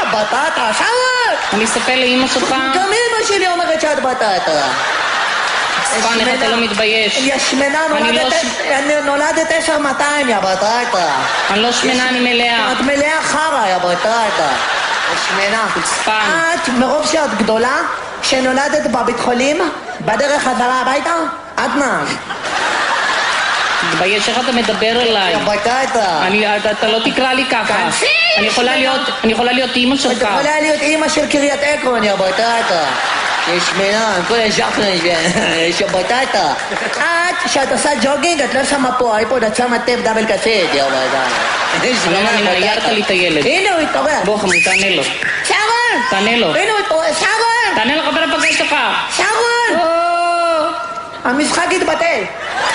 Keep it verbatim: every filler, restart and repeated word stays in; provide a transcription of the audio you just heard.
בטטה, שרון! אני אספר לאמא שלך. גם אמא שלי אומרת שאת בטטה. ספן, איך אתה לא מתבייש? יא שמנה, נולדת עשר מאתיים, יא בטטה. אני לא שמנה, אני מלאה. את מלאה חרא, יא בטטה. שמנה. ספן. את, מרוב שאת גדולה, שנולדת בבית חולים, בדרך חזרה הביתה, את נהג. מתבייש, איך אתה מדבר אליי? יא בטטה. אתה לא תקרא לי ככה. אני יכולה להיות אימא שלך. את יכולה להיות אימא של קריית עקרון, יא בטטה. יש שמנה, כל הז'חרן של בטטה. את, כשאת עושה ג'וגינג, את לא שמה פה אייפוד, את שמה טייפ דאבל קסט, יא בטטה. למה אני מעיירת לי את הילד? הנה הוא התעורר. בוא חמוד, תענה לו. שרון! תענה לו. הנה הוא התעורר, שרון! תענה לחבר הפגש שלך. שרון! המשחק התבטל.